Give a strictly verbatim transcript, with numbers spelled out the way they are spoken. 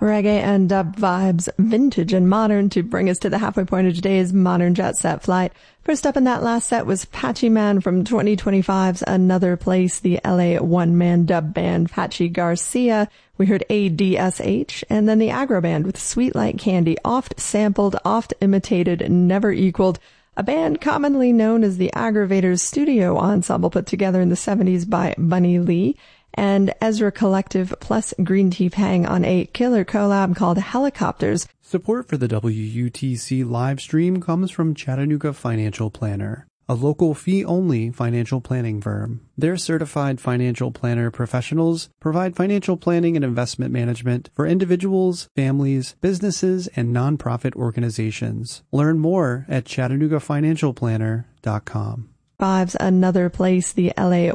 Reggae and dub vibes, vintage and modern, to bring us to the halfway point of today's Modern Jet Set flight. First up in that last set was Patchy Man from twenty twenty-five's Another Place, the L A one-man dub band Patchy Garcia. We heard A D S H, and then the Aggro Band with Sweet Like Candy, oft sampled, oft imitated, never equaled. A band commonly known as the Aggravators Studio Ensemble, put together in the seventies by Bunny Lee and Ezra Collective plus Green Tea Pang on a killer collab called Helicopters. Support for the W U T C live stream comes from Chattanooga Financial Planner, a local fee-only financial planning firm. Their certified financial planner professionals provide financial planning and investment management for individuals, families, businesses, and nonprofit organizations. Learn more at chattanooga financial planner dot com. Five's Another Place, the L A